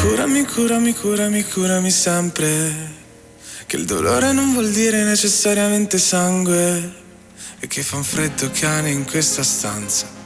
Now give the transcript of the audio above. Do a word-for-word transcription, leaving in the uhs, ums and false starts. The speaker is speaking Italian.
Curami, curami, curami, curami sempre, che il dolore non vuol dire necessariamente sangue, e che fa un freddo cane in questa stanza